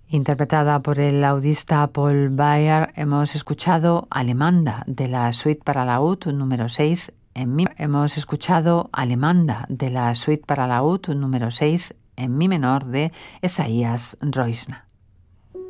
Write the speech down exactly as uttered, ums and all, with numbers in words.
Interpretada por el laudista Paul Bayer, hemos escuchado Alemanda de la suite para laúd número seis en mi. Hemos escuchado Alemanda de la suite para laúd número seis en mi menor de Esaias Roisna.